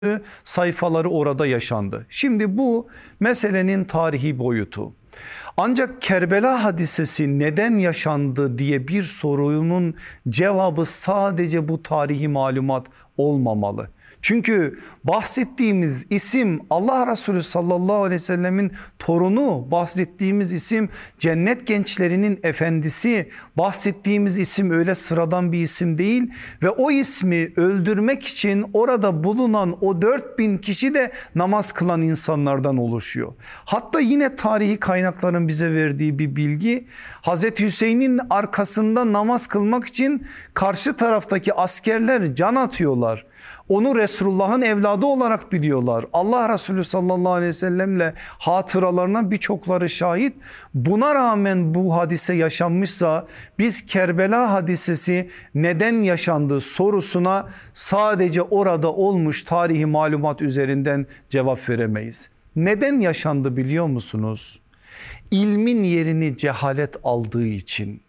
sayfaları orada yaşandı. Şimdi bu meselenin tarihi boyutu. Ancak Kerbela hadisesi neden yaşandı diye bir sorunun cevabı sadece bu tarihi malumat olmamalı. Çünkü bahsettiğimiz isim Allah Resulü sallallahu aleyhi ve sellemin torunu, bahsettiğimiz isim cennet gençlerinin efendisi, bahsettiğimiz isim öyle sıradan bir isim değil ve o ismi öldürmek için orada bulunan o 4000 kişi de namaz kılan insanlardan oluşuyor. Hatta yine tarihi kaynakların bize verdiği bir bilgi, Hazreti Hüseyin'in arkasında namaz kılmak için karşı taraftaki askerler can atıyorlar. Onu Resulullah'ın evladı olarak biliyorlar. Allah Resulü sallallahu aleyhi ve sellemle hatıralarına birçokları şahit. Buna rağmen bu hadise yaşanmışsa biz Kerbela hadisesi neden yaşandı sorusuna sadece orada olmuş tarihi malumat üzerinden cevap veremeyiz. Neden yaşandı biliyor musunuz? İlmin yerini cehalet aldığı için,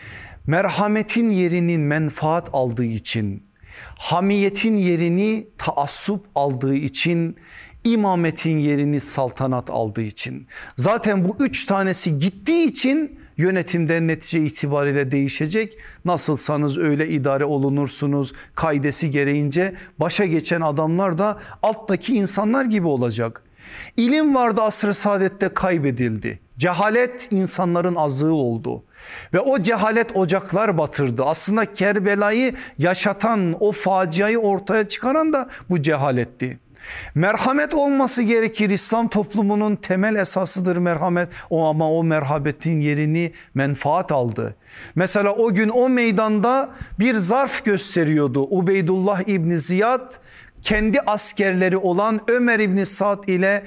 merhametin yerini menfaat aldığı için, hamiyetin yerini taassup aldığı için, imametin yerini saltanat aldığı için. Zaten bu üç tanesi gittiği için yönetimde netice itibariyle değişecek. Nasılsanız öyle idare olunursunuz kaidesi gereğince başa geçen adamlar da alttaki insanlar gibi olacak. İlim vardı asr-ı saadette kaybedildi. Cehalet insanların azığı oldu ve o cehalet ocaklar batırdı. Aslında Kerbela'yı yaşatan, o faciayı ortaya çıkaran da bu cehaletti. Merhamet olması gerekir. İslam toplumunun temel esasıdır merhamet. Ama o merhametin yerini menfaat aldı. Mesela o gün o meydanda bir zarf gösteriyordu. Ubeydullah İbni Ziyad kendi askerleri olan Ömer İbni Sa'd ile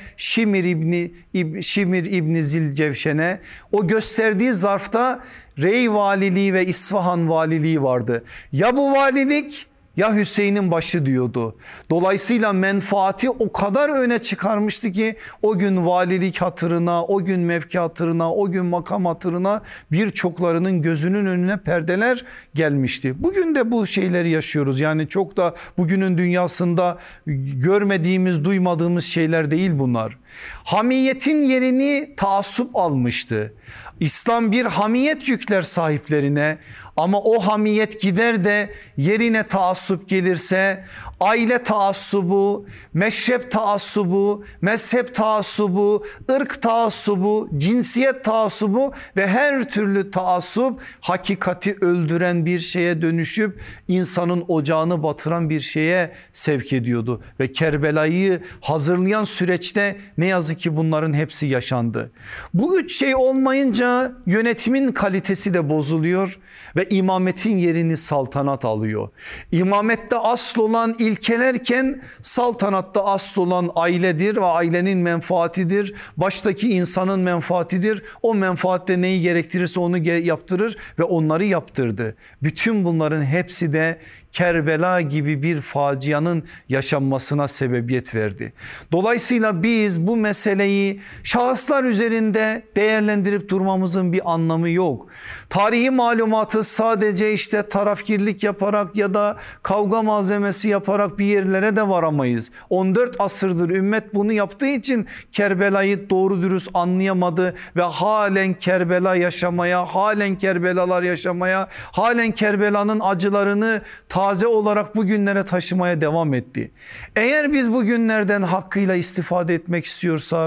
Şimir İbni Zilcevşen'e o gösterdiği zarfta Rey valiliği ve İsfahan valiliği vardı. Ya bu valilik ya Hüseyin'in başı diyordu. Dolayısıyla menfaati o kadar öne çıkarmıştı ki o gün valilik hatırına, o gün mevki hatırına, o gün makam hatırına birçoklarının gözünün önüne perdeler gelmişti. Bugün de bu şeyleri yaşıyoruz. Yani çok da bugünün dünyasında görmediğimiz, duymadığımız şeyler değil bunlar. Hamiyetin yerini taassup almıştı. İslam bir hamiyet yükler sahiplerine ama o hamiyet gider de yerine taassup gelirse aile taassubu, meşrep taassubu, mezhep taassubu, ırk taassubu, cinsiyet taassubu ve her türlü taassup hakikati öldüren bir şeye dönüşüp insanın ocağını batıran bir şeye sevk ediyordu. Ve Kerbela'yı hazırlayan süreçte ne yazık ki bunların hepsi yaşandı. Bu üç şey olmayınca yönetimin kalitesi de bozuluyor ve imametin yerini saltanat alıyor. İmamette asıl olan ilkelerken saltanatta asıl olan ailedir ve ailenin menfaatidir. Baştaki insanın menfaatidir. O menfaatte neyi gerektirirse onu yaptırır ve onları yaptırdı. Bütün bunların hepsi de Kerbela gibi bir facianın yaşanmasına sebebiyet verdi. Dolayısıyla biz bu meseleyi şahıslar üzerinde değerlendirip durmamızın bir anlamı yok. Tarihi malumatı sadece işte tarafgirlik yaparak ya da kavga malzemesi yaparak bir yerlere de varamayız. 14 asırdır ümmet bunu yaptığı için Kerbela'yı doğru dürüst anlayamadı ve halen Kerbela yaşamaya, halen Kerbelalar yaşamaya, halen Kerbela'nın acılarını taze olarak bugünlere taşımaya devam etti. Eğer biz bugünlerden hakkıyla istifade etmek istiyorsak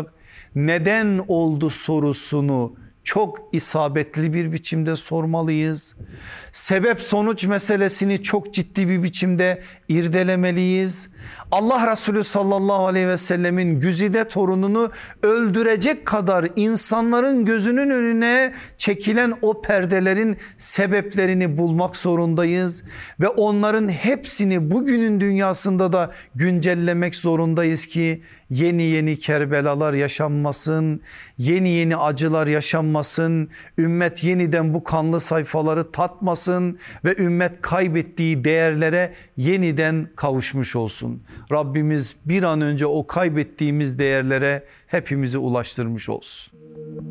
neden oldu sorusunu çok isabetli bir biçimde sormalıyız. Sebep sonuç meselesini çok ciddi bir biçimde irdelemeliyiz. Allah Resulü sallallahu aleyhi ve sellemin güzide torununu öldürecek kadar insanların gözünün önüne çekilen o perdelerin sebeplerini bulmak zorundayız. Ve onların hepsini bugünün dünyasında da güncellemek zorundayız ki yeni yeni Kerbelalar yaşanmasın, yeni yeni acılar yaşanmasın, ümmet yeniden bu kanlı sayfaları tatmasın ve ümmet kaybettiği değerlere yeniden kavuşmuş olsun. Rabbimiz bir an önce o kaybettiğimiz değerlere hepimizi ulaştırmış olsun.